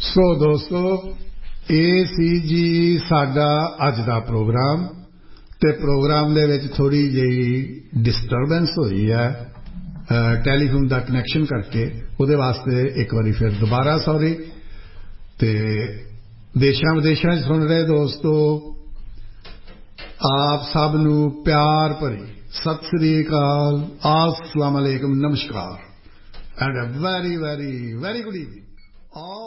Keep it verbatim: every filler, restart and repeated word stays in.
ਸੋ ਦੋਸਤੋ, ਇਹ ਸੀ ਜੀ ਸਾਡਾ ਅੱਜ ਦਾ ਪ੍ਰੋਗਰਾਮ ਅਤੇ ਪ੍ਰੋਗਰਾਮ ਦੇ ਵਿੱਚ ਥੋੜ੍ਹੀ ਜਿਹੀ ਡਿਸਟਰਬੈਂਸ ਹੋਈ ਹੈ ਟੈਲੀਫੋਨ ਦਾ ਕਨੈਕਸ਼ਨ ਕਰਕੇ। ਉਹਦੇ ਵਾਸਤੇ ਇੱਕ ਵਾਰੀ ਫਿਰ ਦੁਬਾਰਾ ਸੌਰੀ। ਅਤੇ ਦੇਸ਼ਾਂ ਵਿਦੇਸ਼ਾਂ 'ਚ ਸੁਣ ਰਹੇ ਦੋਸਤੋ, ਆਪ ਸਭ ਨੂੰ ਪਿਆਰ ਭਰੀ ਸਤਿ ਸ੍ਰੀ ਅਕਾਲ, अस्सलाम वालेकुम, नमस्कार, and a very very very good evening.